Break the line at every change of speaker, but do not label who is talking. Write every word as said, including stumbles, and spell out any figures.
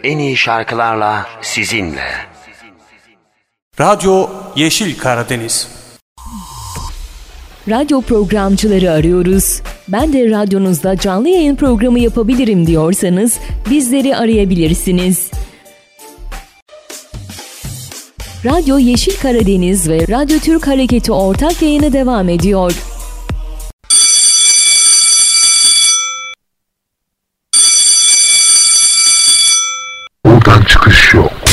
en iyi şarkılarla sizinle.
Radyo Yeşil Karadeniz.
Radyo programcıları arıyoruz. Ben de radyonuzda canlı yayın programı yapabilirim diyorsanız bizleri arayabilirsiniz. Radyo Yeşil Karadeniz ve Radyo Türk Hareketi ortak yayını devam ediyor.
Buradan çıkış yok.